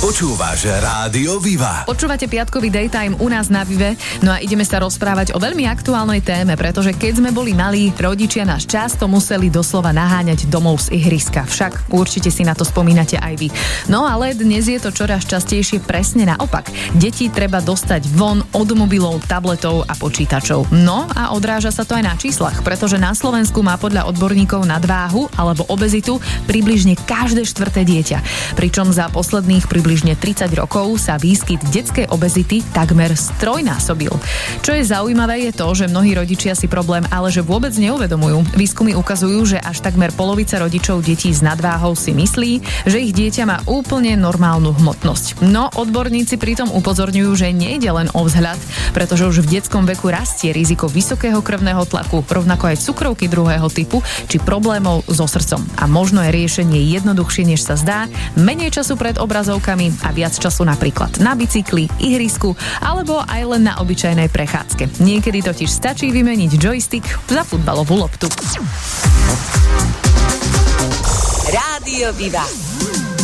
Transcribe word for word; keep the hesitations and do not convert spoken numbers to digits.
Počúvaš Rádio Viva. Počúvate piatkový daytime u nás na Vive, no a ideme sa rozprávať o veľmi aktuálnej téme, pretože keď sme boli malí, rodičia nás často museli doslova naháňať domov z ihriska. Však určite si na to spomínate aj vy. No ale dnes je to čoraz častejšie presne naopak. Deti treba dostať von od mobilov, tabletov a počítačov. No a odráža sa to aj na číslach, pretože na Slovensku má podľa odborníkov nadváhu alebo obezitu približne každé štvrté dieťa. Pričom za posledných približne Približne tridsať rokov sa výskyt detskej obezity takmer strojnásobil. Čo je zaujímavé je to, že mnohí rodičia si problém ale že vôbec neuvedomujú. Výskumy ukazujú, že až takmer polovica rodičov detí s nadváhou si myslí, že ich dieťa má úplne normálnu hmotnosť. No odborníci pritom upozorňujú, že nejde len o vzhľad, pretože už v detskom veku rastie riziko vysokého krvného tlaku, rovnako aj cukrovky druhého typu či problémov so srdcom. A možno je riešenie jednoduchšie, než sa zdá, menej času pred obrazovkami a viac času napríklad na bicykli, ihrisku alebo aj len na obyčajnej prechádzke. Niekedy totiž stačí vymeniť joystick za futbalovú loptu. Rádio Viva.